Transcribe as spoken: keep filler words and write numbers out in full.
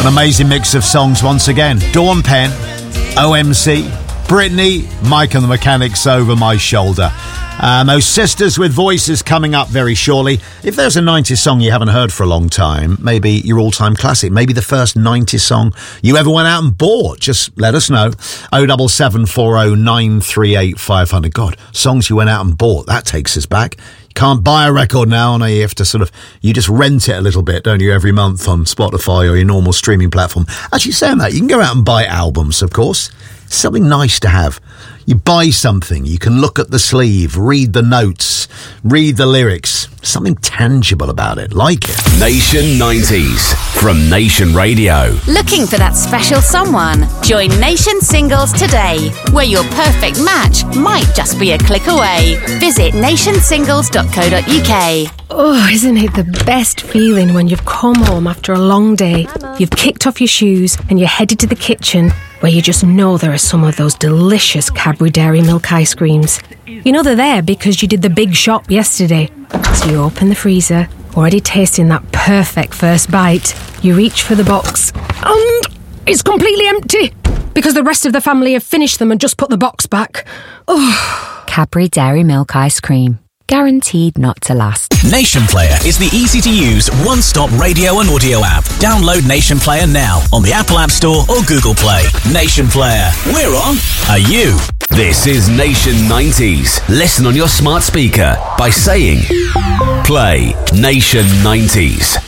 amazing mix of songs once again. Dawn Penn, O M C, Britney, Mike and the Mechanics, Over My Shoulder. And those Sisters with Voices coming up very shortly. If there's a nineties song you haven't heard for a long time, maybe your all-time classic, maybe the first nineties song you ever went out and bought, just let us know. oh seven seven four oh nine three eight five hundred. God, songs you went out and bought, that takes us back. You can't buy a record now, no, you have to sort of, you just rent it a little bit, don't you, every month on Spotify or your normal streaming platform. Actually, saying that, you can go out and buy albums, of course. Something nice to have. You buy something, you can look at the sleeve, read the notes, read the lyrics. Something tangible about it, like it. Nation nineties from Nation Radio. Looking for that special someone? Join Nation Singles today, where your perfect match might just be a click away. Visit nation singles dot co dot uk. Oh, isn't it the best feeling when you've come home after a long day, you've kicked off your shoes and you're headed to the kitchen, where you just know there are some of those delicious Cadbury Dairy Milk ice creams. You know they're there because you did the big shop yesterday. So you open the freezer, already tasting that perfect first bite. You reach for the box, and it's completely empty because the rest of the family have finished them and just put the box back. Oh. Cadbury Dairy Milk ice cream. Guaranteed not to last. Nation Player is the easy-to-use one-stop radio and audio app. Download Nation Player now on the Apple App Store or Google Play. Nation Player. We're on. Are you? This is Nation nineties. Listen on your smart speaker by saying, play Nation nineties.